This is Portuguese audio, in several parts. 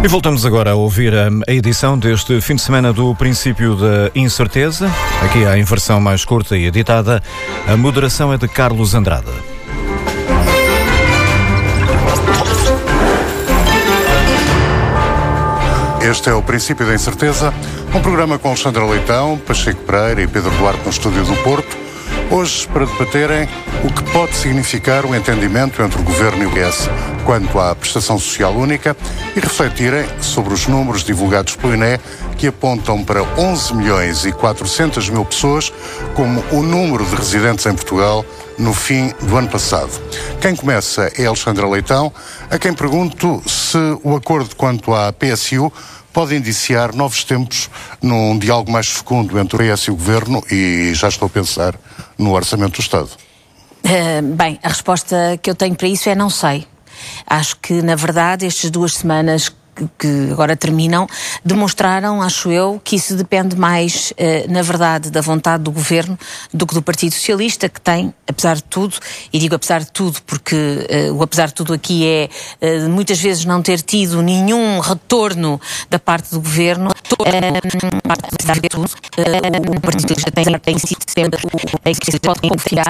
E voltamos agora a ouvir a edição deste fim de semana do Princípio da Incerteza. Aqui há em versão mais curta e editada. A moderação é de Carlos Andrade. Este é o Princípio da Incerteza, um programa com Alexandra Leitão, Pacheco Pereira e Pedro Duarte no estúdio do Porto. Hoje, para debaterem o que pode significar o entendimento entre o Governo e o PS quanto à prestação social única e refletirem sobre os números divulgados pelo INE que apontam para 11 milhões e 400 mil pessoas como o número de residentes em Portugal no fim do ano passado. Quem começa é Alexandra Leitão, a quem pergunto se o acordo quanto à PSU pode indiciar novos tempos num diálogo mais fecundo entre o PS e o Governo, e já estou a pensar no Orçamento do Estado. Bem, a resposta que eu tenho para isso é não sei. Acho que, na verdade, estas 2 semanas que agora terminam, demonstraram, acho eu, que isso depende mais, na verdade, da vontade do Governo do que do Partido Socialista, que tem, apesar de tudo, e digo apesar de tudo porque o apesar de tudo aqui é muitas vezes não ter tido nenhum retorno da parte do Governo, apesar de tudo, o Partido Socialista tem sido sempre em que se pode confiar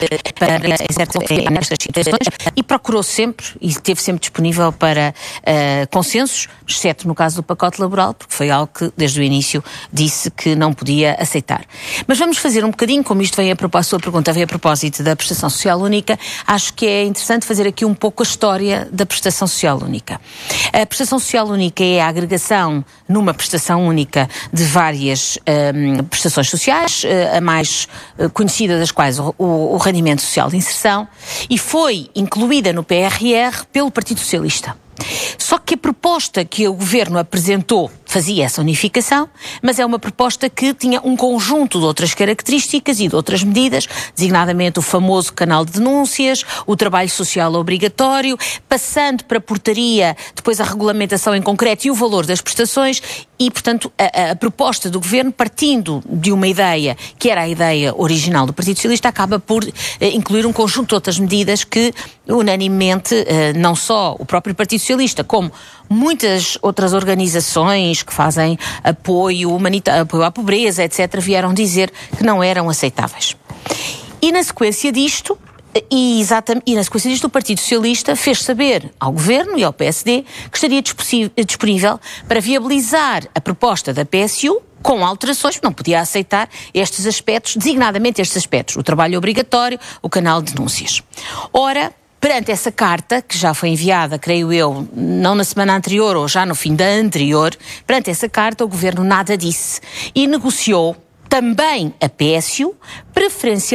para nestas situações e procurou sempre, e esteve sempre disponível para consenso, exceto no caso do pacote laboral, porque foi algo que desde o início disse que não podia aceitar. Mas vamos fazer um bocadinho, como isto vem a sua pergunta veio a propósito da prestação social única, acho que é interessante fazer aqui um pouco a história da prestação social única. A prestação social única é a agregação numa prestação única de várias prestações sociais, a mais conhecida das quais o rendimento social de inserção, e foi incluída no PRR pelo Partido Socialista. Só que a proposta que o Governo apresentou fazia essa unificação, mas é uma proposta que tinha um conjunto de outras características e de outras medidas, designadamente o famoso canal de denúncias, o trabalho social obrigatório, passando para a portaria, depois a regulamentação em concreto e o valor das prestações e, portanto, a proposta do Governo, partindo de uma ideia que era a ideia original do Partido Socialista, acaba por incluir um conjunto de outras medidas que, unanimemente, não só o próprio Partido Socialista, como muitas outras organizações que fazem apoio à pobreza, etc., vieram dizer que não eram aceitáveis. E na sequência disto, o Partido Socialista fez saber ao Governo e ao PSD que estaria disponível para viabilizar a proposta da PSU com alterações, não podia aceitar estes aspectos, designadamente estes aspectos, o trabalho obrigatório, o canal de denúncias. Ora, perante essa carta, que já foi enviada, creio eu, não na semana anterior ou já no fim da anterior, perante essa carta o Governo nada disse e negociou também a PSU, preferencialmente